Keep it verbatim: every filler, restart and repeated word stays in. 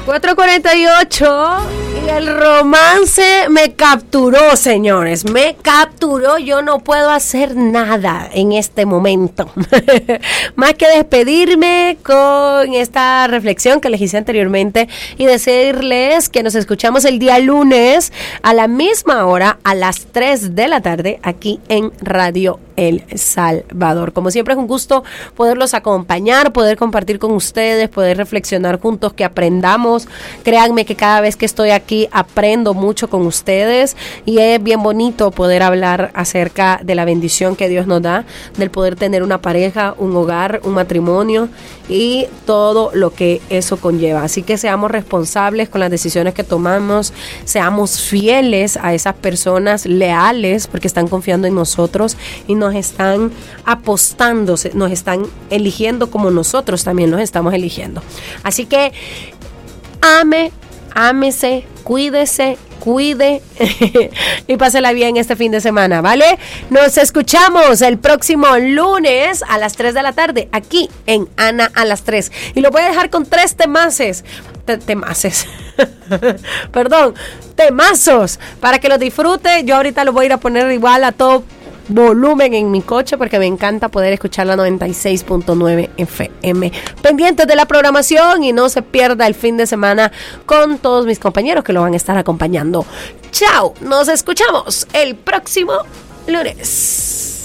cuatro cuarenta y ocho y el romance me capturó, señores, me capturó. Yo no puedo hacer nada en este momento más que despedirme con esta reflexión que les hice anteriormente y decirles que nos escuchamos el día lunes a la misma hora, a las tres de la tarde, aquí en Radio El Salvador. Como siempre es un gusto poderlos acompañar, poder compartir con ustedes, poder reflexionar juntos, que aprendamos. Créanme que cada vez que estoy aquí aprendo mucho con ustedes y es bien bonito poder hablar acerca de la bendición que Dios nos da, del poder tener una pareja, un hogar, un matrimonio y todo lo que eso conlleva. Así que seamos responsables con las decisiones que tomamos, seamos fieles a esas personas, leales, porque están confiando en nosotros y nos están apostando, nos están eligiendo como nosotros también nos estamos eligiendo. Así que ame, ámese, cuídese, cuide y pásela bien este fin de semana, ¿vale? Nos escuchamos el próximo lunes a las tres de la tarde aquí en Ana a las tres. Y lo voy a dejar con tres temaces. Te- temaces. Perdón, temazos para que los disfrute. Yo ahorita lo voy a ir a poner igual a todo volumen en mi coche porque me encanta poder escuchar la noventa y seis punto nueve F M. Pendientes de la programación y no se pierda el fin de semana con todos mis compañeros que lo van a estar acompañando. Chao, nos escuchamos el próximo lunes.